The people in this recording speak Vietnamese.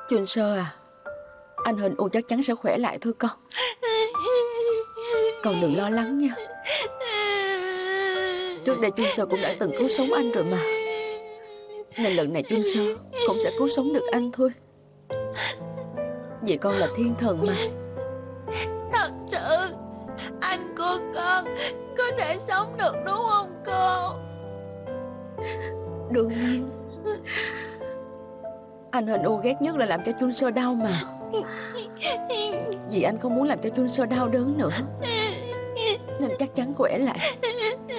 Chun Sơ à, anh Hình U chắc chắn sẽ khỏe lại thôi con. Con đừng lo lắng nha. Trước đây Chun Sơ cũng đã từng cứu sống anh rồi mà, nên lần này Chun Sơ cũng sẽ cứu sống được anh thôi. Vì con là thiên thần mà. Thật sự anh của con có thể sống được đúng không cô? Đương nhiên. Anh Hình U ghét nhất là làm cho Chun Sơ đau mà. Vì anh không muốn làm cho Chun Sơ đau đớn nữa, nên chắc chắn khỏe lại.